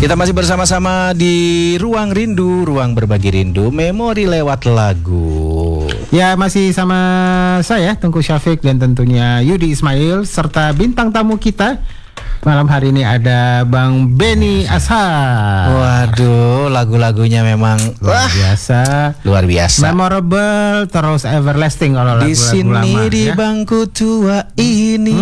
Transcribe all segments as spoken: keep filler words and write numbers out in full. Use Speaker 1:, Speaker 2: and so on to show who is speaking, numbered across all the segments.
Speaker 1: Kita masih bersama-sama di Ruang Rindu, ruang berbagi rindu, memori lewat lagu.
Speaker 2: Ya, masih sama saya Tengku Syafiq dan tentunya Yudi Ismail serta bintang tamu kita malam hari ini ada Bang Benny Ashar.
Speaker 1: Waduh, lagu-lagunya memang
Speaker 2: luar biasa,
Speaker 1: luar biasa,
Speaker 2: memorable, terus everlasting kalau
Speaker 1: di
Speaker 2: lagu-lagu
Speaker 1: sini
Speaker 2: lama,
Speaker 1: di
Speaker 2: ya?
Speaker 1: bangku tua ini.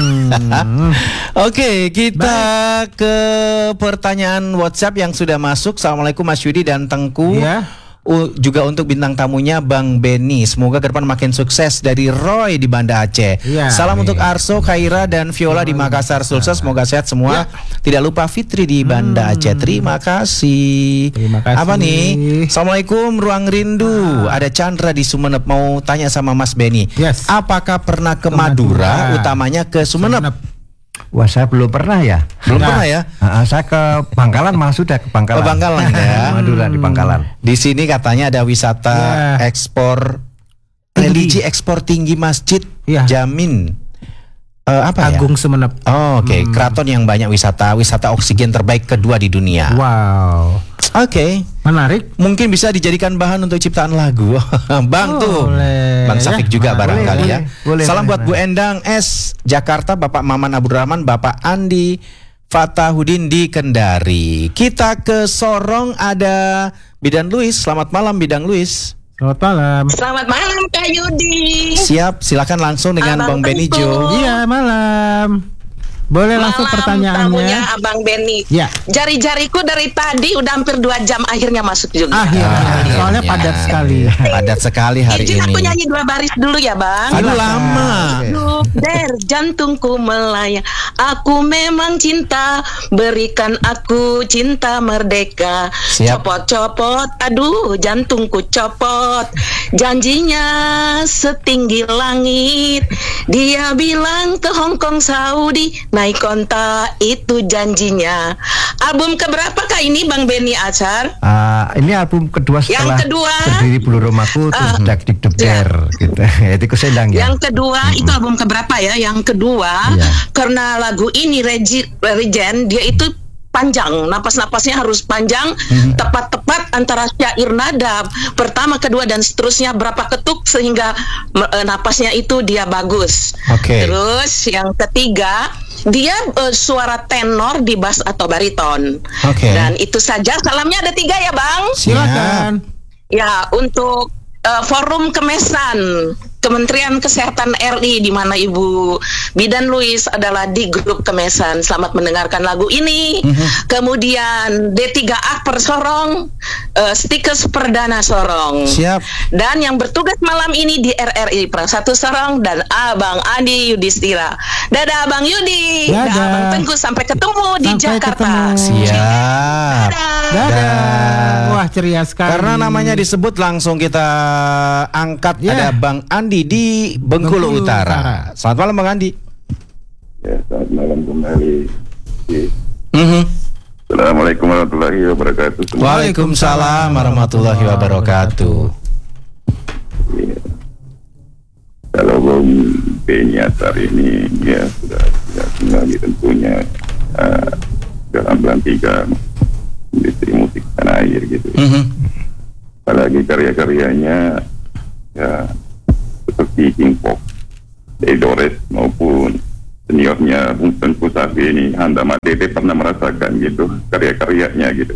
Speaker 1: Hmm. Oke, kita Baik. ke pertanyaan WhatsApp yang sudah masuk. Assalamualaikum Mas Yudi dan Tengku.
Speaker 2: Ya.
Speaker 1: Uh, juga untuk bintang tamunya Bang Benny. Semoga ke depan makin sukses, dari Roy di Banda Aceh.
Speaker 2: Ya,
Speaker 1: Salam
Speaker 2: nih.
Speaker 1: untuk Arso, Khaira dan Viola oh, di Makassar Sulsel. Semoga sehat semua. Ya. Tidak lupa Fitri di Banda hmm. Aceh. Terima kasih.
Speaker 2: Terima kasih.
Speaker 1: Apa nih? Assalamualaikum Ruang Rindu. Ah. Ada Chandra di Sumeneb mau tanya sama Mas Benny.
Speaker 2: Yes.
Speaker 1: Apakah pernah ke, ke Madura, Madura, utamanya ke Sumeneb? Sumeneb.
Speaker 3: Wah, saya belum pernah ya.
Speaker 1: Belum nah, pernah ya?
Speaker 3: Uh, saya ke Bangkalan malah sudah ke Bangkalan.
Speaker 1: Ke Bangkalan ya.
Speaker 3: Madura di Bangkalan.
Speaker 1: Di sini katanya ada wisata yeah. ekspor religi, ekspor tinggi masjid yeah. Jamin. Uh, apa
Speaker 2: Agung
Speaker 1: ya?
Speaker 2: Sumeneb.
Speaker 1: Oh, oke. Okay. Hmm. Keraton yang banyak wisata, wisata oksigen terbaik kedua di dunia.
Speaker 2: Wow.
Speaker 1: Oke, okay.
Speaker 2: Menarik.
Speaker 1: Mungkin bisa dijadikan bahan untuk ciptaan lagu. Bang oh, tuh, boleh. Bang Safik ya, juga boleh, barangkali boleh, ya. Boleh, Salam boleh, buat boleh. Bu Endang S Jakarta, Bapak Maman Abdurrahman, Bapak Andi Fatahudin di Kendari. Kita ke Sorong, ada Bidan Luis. Selamat malam Bidang Luis.
Speaker 2: Selamat malam.
Speaker 4: Selamat malam Kak Yudi.
Speaker 1: Siap, silakan langsung dengan Abang Bang Benny Jo.
Speaker 2: Iya, malam. Boleh langsung
Speaker 4: malam,
Speaker 2: pertanyaannya.
Speaker 4: Tamunya Abang Benny.
Speaker 2: Ya.
Speaker 4: Jari-jariku dari tadi udah hampir dua jam akhirnya masuk juga.
Speaker 2: Akhirnya. Ah, soalnya ya. padat sekali.
Speaker 1: Padat sekali hari
Speaker 4: Izin
Speaker 1: ini.
Speaker 4: aku nyanyi dua baris dulu ya Bang.
Speaker 1: Aduh lama.
Speaker 4: Aduh, der jantungku melayang. Aku memang cinta, berikan aku cinta merdeka.
Speaker 1: Siap.
Speaker 4: Copot-copot, aduh jantungku copot. Janjinya setinggi langit. Dia bilang ke Hong Kong Saudi, naik konta itu janjinya. Album keberapa kah ini Bang Benny Ashar?
Speaker 3: Uh, ini album kedua setelah
Speaker 4: yang kedua,
Speaker 3: Berdiri Bulu Rumahku, terus uh, Dak Dik Dukder gitu. Itu kesendang ya.
Speaker 4: Yang kedua hmm. itu album keberapa ya? Yang kedua yeah. karena lagu ini Regi, Regen dia itu panjang, napas-napasnya harus panjang, hmm. tepat-tepat antara syair nada pertama, kedua dan seterusnya berapa ketuk sehingga e, napasnya itu dia bagus.
Speaker 1: Okay.
Speaker 4: Terus yang ketiga dia e, suara tenor di bass atau bariton.
Speaker 1: Okay.
Speaker 4: Dan itu saja. Salamnya ada tiga ya Bang.
Speaker 2: Silakan.
Speaker 4: Ya untuk e, Forum Kemesan Kementerian Kesehatan R I di mana Ibu Bidan Luis adalah di grup Kemesan. Selamat mendengarkan lagu ini. Uh-huh. Kemudian D tiga Akper Sorong, uh, Stikers Perdana Sorong.
Speaker 1: Siap.
Speaker 4: Dan yang bertugas malam ini di R R I Perang satu Sorong dan Abang Andi Yudhistira. Dadah Abang Yudi.
Speaker 2: Dadah.
Speaker 4: Dadah Abang Tengku, sampai ketemu
Speaker 2: sampai
Speaker 4: di Jakarta.
Speaker 2: Ketemu.
Speaker 1: Siap.
Speaker 4: Dadah.
Speaker 2: Dadah. Wah, ceria sekali.
Speaker 1: Karena namanya disebut langsung kita angkat. Yeah. Ada Bang Andi di Bengkulu, Bengkulu Utara. Utara. Selamat malam Bang Andi.
Speaker 5: Ya, selamat malam kembali.
Speaker 1: Mm-hmm.
Speaker 5: Assalamualaikum warahmatullahi wabarakatuh.
Speaker 1: Waalaikumsalam warahmatullahi wabarakatuh.
Speaker 5: Ya. Kalau Bang Benny Ashar ini ya sudah tidak kembali tentunya uh, dalam bulan tiga industri musik tanah air gitu.
Speaker 1: Mm-hmm.
Speaker 5: Apalagi karya-karyanya ya seperti King Pop, Edores maupun seniornya Bung Tengku Safi ini, Handa Madede pernah merasakan gitu karya-karyanya gitu.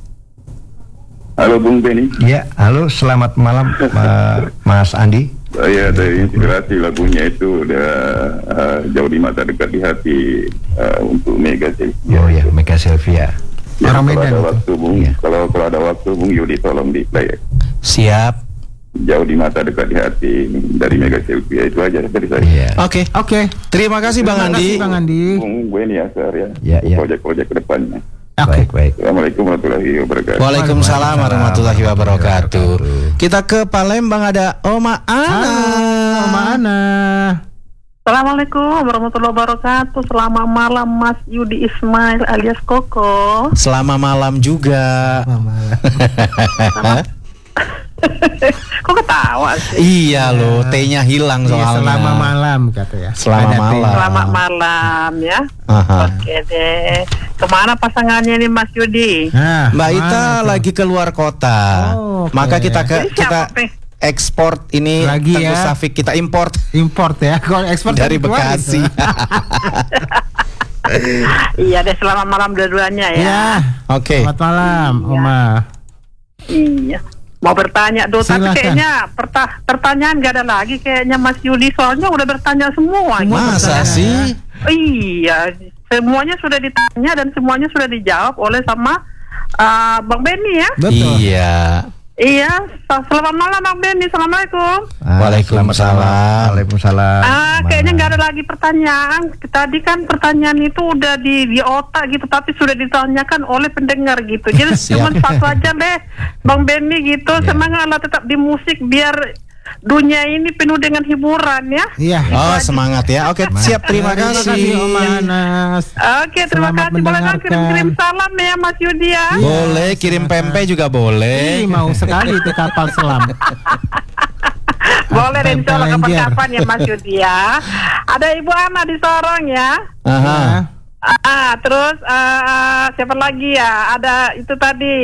Speaker 5: Halo Bung Benny.
Speaker 3: Ya, halo, selamat malam uh, Mas Andi.
Speaker 5: Saya ada inspirasi lagunya itu udah uh, jauh di mata dekat di hati uh, untuk Mega Sylvia.
Speaker 3: Oh ya, Mega Sylvia.
Speaker 5: Ya,
Speaker 3: Orang
Speaker 5: kalau
Speaker 3: Medan
Speaker 5: ada
Speaker 3: itu.
Speaker 5: waktu Bung,
Speaker 3: Ya.
Speaker 5: kalau kalau ada waktu Bung Yudi tolong di play.
Speaker 1: Siap.
Speaker 5: Jauh di mata dekat di hati dari Mega Sylvia, itu aja dari saya.
Speaker 1: Oke. Okay. Oke. Okay. Terima kasih Bang
Speaker 2: Terima
Speaker 1: Andi.
Speaker 2: kasih Bang Andi.
Speaker 5: Bung Benny Ashar ya.
Speaker 3: Ya, ya.
Speaker 5: Proyek-proyek ke depannya.
Speaker 3: Baik, baik.
Speaker 5: Assalamualaikum warahmatullahi wabarakatuh.
Speaker 1: Waalaikumsalam warahmatullahi wabarakatuh. Kita ke Palembang, ada Oma Ana.
Speaker 2: Halo, Oma Ana.
Speaker 6: Assalamualaikum warahmatullahi wabarakatuh. Selamat malam Mas Yudi Ismail alias Koko.
Speaker 1: Selamat malam juga.
Speaker 6: Selamat. Kok ketawa sih?
Speaker 1: Iya loh, T-nya hilang
Speaker 2: Iya,
Speaker 1: soalnya.
Speaker 2: selama malam kata ya.
Speaker 1: Selamat
Speaker 2: Ada T.
Speaker 1: malam.
Speaker 6: Selamat malam ya.
Speaker 1: Aha.
Speaker 6: Oke deh. Kemana pasangannya nih Mas Yudi?
Speaker 2: Nah,
Speaker 1: Mbak Ita
Speaker 2: tuh?
Speaker 1: lagi keluar kota.
Speaker 2: Oh, okay.
Speaker 1: Maka kita ke
Speaker 6: Jadi
Speaker 1: kita
Speaker 6: siapa, Pe?
Speaker 1: ekspor ini
Speaker 2: Lagi
Speaker 1: Teguh
Speaker 2: ya.
Speaker 1: Safik, kita import
Speaker 2: Import ya. Kalau ekspor
Speaker 1: dari
Speaker 2: kan keluar
Speaker 1: Bekasi.
Speaker 2: gitu.
Speaker 6: Iya deh, selamat malam dua-duanya ya.
Speaker 2: Ya.
Speaker 1: Oke.
Speaker 2: Selamat malam,
Speaker 6: Iya.
Speaker 2: Oma.
Speaker 6: Iya. Mau bertanya, Do, tapi
Speaker 2: Silakan.
Speaker 6: kayaknya perta- pertanyaan gak ada lagi kayaknya Mas Yudi, soalnya udah bertanya semua.
Speaker 1: Masa
Speaker 2: pertanyaan.
Speaker 1: sih?
Speaker 6: Iya, semuanya sudah ditanya dan semuanya sudah dijawab oleh sama uh, Bang Benny ya.
Speaker 2: Betul.
Speaker 1: Iya.
Speaker 6: Iya, selamat malam Bang Benny, assalamualaikum.
Speaker 3: Ah,
Speaker 1: Waalaikumsalam.
Speaker 3: selamat malam. Waalaikumsalam.
Speaker 6: Ah, kayaknya nggak ada lagi pertanyaan. Tadi kan pertanyaan itu udah di di otak gitu, tapi sudah ditanyakan oleh pendengar gitu. Jadi
Speaker 1: Siap.
Speaker 6: cuma satu aja deh, Bang Benny gitu. Semangatlah tetap di musik biar dunia ini penuh dengan hiburan ya.
Speaker 2: Iya.
Speaker 1: Oh, semangat ya. Oke, siap. Terima
Speaker 2: Terima kasih,
Speaker 1: kasih.
Speaker 2: Oma Anas.
Speaker 6: Oke, terima
Speaker 2: Selamat
Speaker 6: kasih. Boleh dong kirim-kirim
Speaker 2: mendengarkan.
Speaker 6: salam ya Mas Yudi ya.
Speaker 1: Boleh kirim pempek juga
Speaker 2: Ih,
Speaker 1: boleh.
Speaker 2: mau sekali itu kapal selam.
Speaker 6: Boleh deh, insya Allah
Speaker 2: Tempel lenjer.
Speaker 6: kapan-kapan ya Mas Yudi ya. Ada Ibu Ana di Sorong ya.
Speaker 1: Aha.
Speaker 6: Ah, terus ah, siapa lagi ya? Ada itu tadi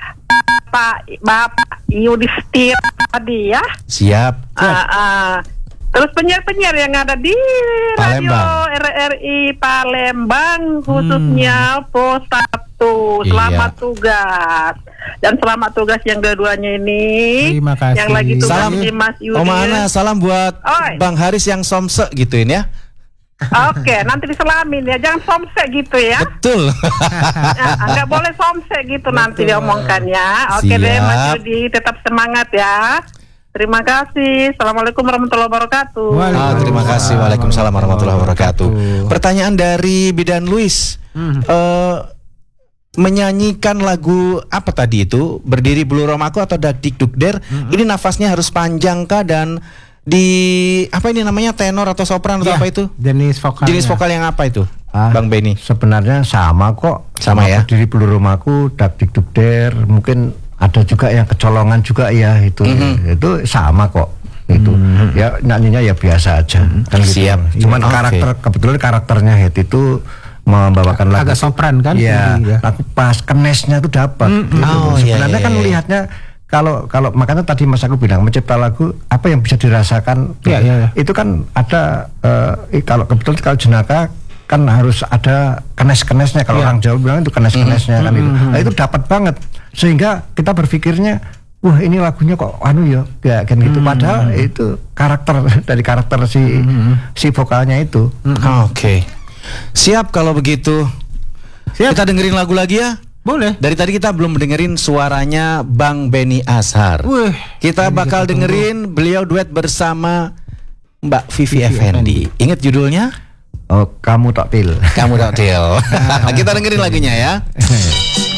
Speaker 6: Pak Bapak Yudhisthira tadi ya.
Speaker 1: Siap.
Speaker 6: Ah, ah. Terus penyiar-penyiar yang ada di radio
Speaker 1: Palembang.
Speaker 6: R R I Palembang khususnya Pos satu. Selamat
Speaker 1: Iya.
Speaker 6: tugas. Dan selamat tugas yang dua-duanya ini.
Speaker 2: Terima kasih.
Speaker 6: Yang lagi tugas
Speaker 1: Salam
Speaker 6: di Mas Yudi.
Speaker 1: Oma Ana, salam buat
Speaker 6: Oi.
Speaker 1: Bang Haris yang somse gituin ya.
Speaker 6: Oke, nanti diselamin ya. Jangan somsek gitu ya.
Speaker 1: Betul.
Speaker 6: Nah, nggak boleh somsek gitu nanti diomongkannya. Oke
Speaker 1: Siap.
Speaker 6: deh Mas Yudi, tetap semangat ya. Terima kasih. Assalamualaikum warahmatullahi wabarakatuh.
Speaker 1: Ah, terima kasih. Waalaikumsalam warahmatullahi wabarakatuh. Pertanyaan dari Bidan Luis. Eh, menyanyikan lagu apa tadi itu? Berdiri Bulu Romaku atau Dak Dik Duk Der? Ini nafasnya harus panjang kah, dan di apa ini namanya, tenor atau sopran atau
Speaker 2: Iya,
Speaker 1: apa itu?
Speaker 2: Jenis vokal.
Speaker 1: Jenis vokal yang apa itu?
Speaker 3: Ah,
Speaker 1: Bang Benny.
Speaker 3: Sebenarnya sama kok.
Speaker 1: Sama ya?
Speaker 3: Berdiri Bulu Rumahku, Dak Dik Duk Der, mungkin ada juga yang kecolongan juga ya itu.
Speaker 1: Mhm.
Speaker 3: Itu sama kok. Itu ya nyanyinya ya biasa aja. Kan gitu.
Speaker 1: Siap.
Speaker 3: Cuman
Speaker 1: Oke.
Speaker 3: karakter, kebetulan karakternya Het itu membawakan lagu
Speaker 2: Agak sopran kan?
Speaker 3: Iya,
Speaker 2: Jadi, ya.
Speaker 3: lagu pas kenesnya itu dapat.
Speaker 2: Mm,
Speaker 3: gitu.
Speaker 1: oh, iya,
Speaker 3: Sebenarnya
Speaker 1: iya,
Speaker 3: kan
Speaker 1: iya.
Speaker 3: melihatnya kalau kalau makanya tadi Mas aku bilang mencipta lagu apa yang bisa dirasakan.
Speaker 2: Iya, iya, iya.
Speaker 3: Itu kan ada eh, kalau kebetulan kalau jenaka kan harus ada kenes-kenesnya, kalau
Speaker 2: Iya.
Speaker 3: orang Jawa bilang itu kenes-kenesnya kan itu. Nah, itu dapat banget sehingga kita berpikirnya wah ini lagunya kok anu ya kayak kan gitu, padahal itu karakter dari karakter si si vokalnya itu.
Speaker 1: Oke. Siap kalau begitu.
Speaker 2: Siap.
Speaker 1: Kita dengerin lagu lagi ya.
Speaker 2: Boleh.
Speaker 1: Dari tadi kita belum dengerin suaranya Bang Benny Ashar.
Speaker 2: Wih,
Speaker 1: Kita
Speaker 2: ini
Speaker 1: bakal
Speaker 2: kita
Speaker 1: dengerin beliau duet bersama Mbak Vivi Effendi. Ingat judulnya?
Speaker 3: Oh, kamu tak pil.
Speaker 1: Kamu tak til. Kita dengerin lagunya ya.